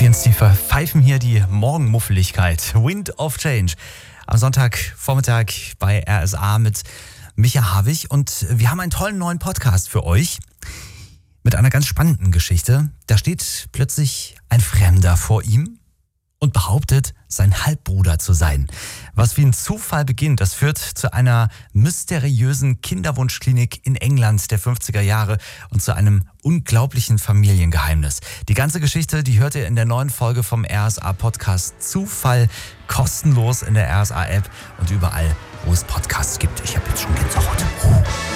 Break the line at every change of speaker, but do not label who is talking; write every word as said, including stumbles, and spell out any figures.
Scorpions, die verpfeifen hier die Morgenmuffeligkeit. Wind of Change. Am Sonntagvormittag bei R S A mit Micha Havig. Und wir haben einen tollen neuen Podcast für euch mit einer ganz spannenden Geschichte. Da steht plötzlich ein Fremder vor ihm und behauptet, sein Halbbruder zu sein. Was wie ein Zufall beginnt, das führt zu einer mysteriösen Kinderwunschklinik in England der fünfziger Jahre und zu einem unglaublichen Familiengeheimnis. Die ganze Geschichte, die hört ihr in der neuen Folge vom R S A-Podcast Zufall, kostenlos in der R S A-App und überall, wo es Podcasts gibt. Ich habe jetzt schon Gänsehaut.